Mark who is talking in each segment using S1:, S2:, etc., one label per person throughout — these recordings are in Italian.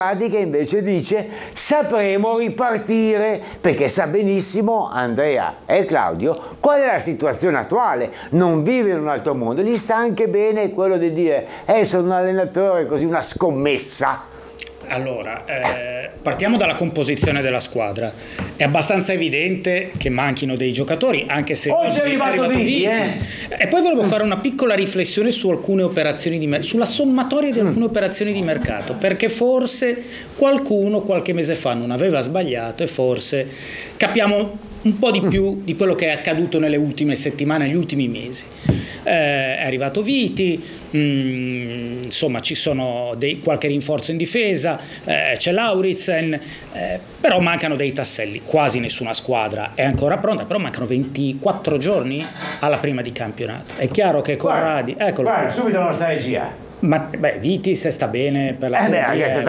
S1: Che invece dice sapremo ripartire, perché sa benissimo Andrea e Claudio qual è la situazione attuale, non vive in un altro mondo, gli sta anche bene quello di dire sono un allenatore, così, una scommessa.
S2: Allora, partiamo dalla composizione della squadra. È abbastanza evidente che manchino dei giocatori, anche se
S1: oggi è arrivato Viti.
S2: E poi volevo fare una piccola riflessione su alcune operazioni sulla sommatoria di alcune operazioni di mercato, perché forse qualcuno qualche mese fa non aveva sbagliato e forse capiamo un po' di più di quello che è accaduto nelle ultime settimane, negli ultimi mesi. È arrivato Viti, insomma ci sono qualche rinforzo in difesa, c'è Lauritsen, però mancano dei tasselli. Quasi nessuna squadra è ancora pronta, però mancano 24 giorni alla prima di campionato. È chiaro che Corradi,
S1: guarda subito la nostra regia.
S2: Ma beh, se sta bene per la
S1: è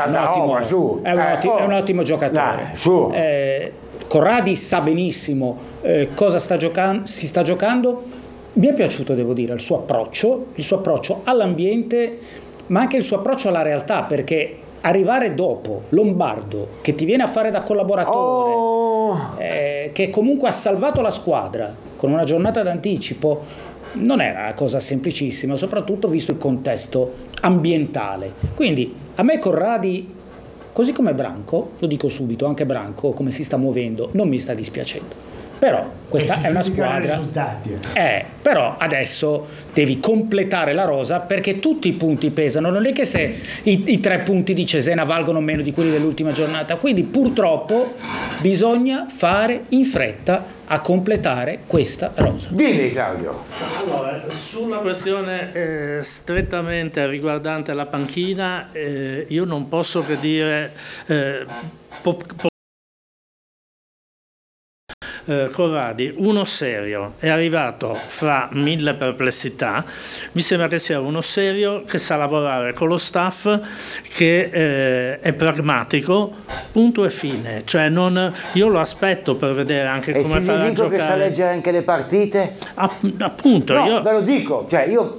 S2: un ottimo giocatore. Corradi sa benissimo cosa si sta giocando. Mi è piaciuto, devo dire, il suo approccio all'ambiente, ma anche il suo approccio alla realtà, perché arrivare dopo Lombardo, che ti viene a fare da collaboratore, che comunque ha salvato la squadra con una giornata d'anticipo, non era una cosa semplicissima, soprattutto visto il contesto ambientale. Quindi a me Corradi, così come Branco, lo dico subito, anche Branco come si sta muovendo non mi sta dispiacendo. Però questa è una squadra. Però adesso devi completare la rosa, perché tutti i punti pesano. Non è che se i 3 punti di Cesena valgono meno di quelli dell'ultima giornata. Quindi purtroppo bisogna fare in fretta a completare questa rosa.
S1: Dimmi Claudio.
S3: Allora, sulla questione strettamente riguardante la panchina, io non posso che dire Corradi, uno serio, è arrivato fra 1000 perplessità, mi sembra che sia uno serio, che sa lavorare con lo staff, che è pragmatico, punto e fine. Cioè io lo aspetto per vedere anche come farà a giocare.
S1: Che sa leggere anche le partite?
S3: Appunto,
S1: ve lo dico, cioè io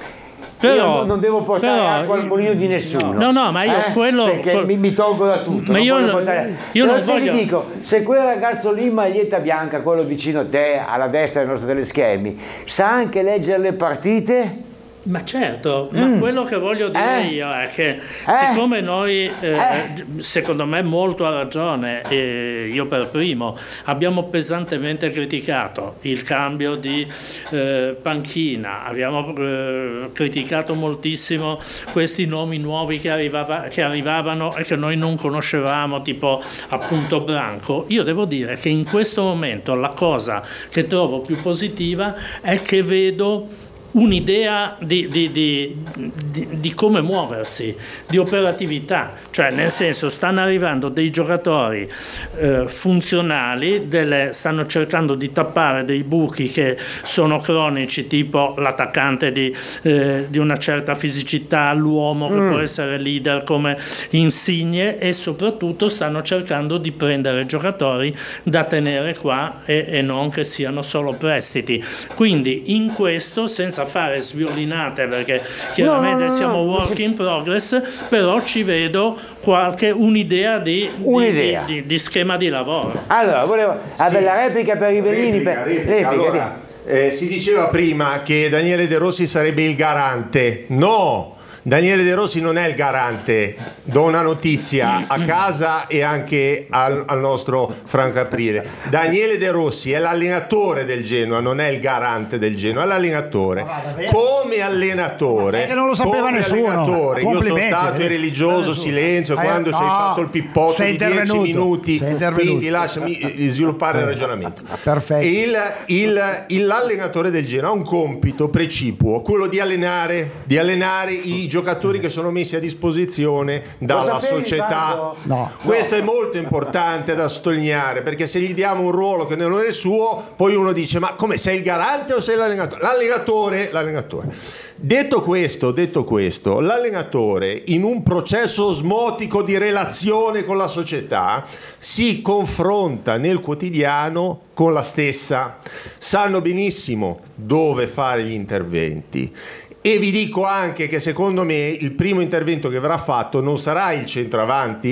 S1: non devo portare acqua al mulino di nessuno.
S3: No, ma io quello
S1: perché mi tolgo da tutto.
S3: Ma io non
S1: voglio. Ti dico, se quel ragazzo lì in maglietta bianca, quello vicino a te, alla destra del nostro teleschermi, sa anche leggere le partite.
S3: Ma certo, ma quello che voglio dire io è che siccome noi, secondo me molto ha ragione, io per primo, abbiamo pesantemente criticato il cambio di panchina, abbiamo criticato moltissimo questi nomi nuovi che arrivavano e che noi non conoscevamo, tipo appunto Branco. Io devo dire che in questo momento la cosa che trovo più positiva è che vedo un'idea di come muoversi, di operatività, cioè nel senso stanno arrivando dei giocatori funzionali, stanno cercando di tappare dei buchi che sono cronici, tipo l'attaccante di una certa fisicità, l'uomo che può essere leader come Insigne, e soprattutto stanno cercando di prendere giocatori da tenere qua e non che siano solo prestiti. Quindi in questo, senza fare sviolinate, perché chiaramente siamo work in progress, però ci vedo un'idea di schema di lavoro.
S1: Allora, volevo la replica per Rivellini.
S4: Allora, si diceva prima che Daniele De Rossi sarebbe il garante. No! Daniele De Rossi non è il garante, do una notizia a casa e anche al nostro Franco Aprile. Daniele De Rossi è l'allenatore del Genoa, non è il garante del Genoa, è l'allenatore. Come allenatore,
S5: che non lo sapeva nessuno.
S4: Io sono stato in religioso silenzio quando ci hai fatto il pippotto di 10 minuti, quindi lasciami sviluppare il ragionamento.
S5: Perfetto.
S4: L'allenatore del Genoa ha un compito precipuo, quello di allenare i giocatori che sono messi a disposizione dalla società. Questo è molto importante da sottolineare, perché se gli diamo un ruolo che non è suo, poi uno dice: ma come, sei il garante o sei l'allenatore? L'allenatore. Detto questo, l'allenatore in un processo osmotico di relazione con la società si confronta nel quotidiano con la stessa, sanno benissimo dove fare gli interventi. E vi dico anche che secondo me il primo intervento che verrà fatto non sarà il centravanti,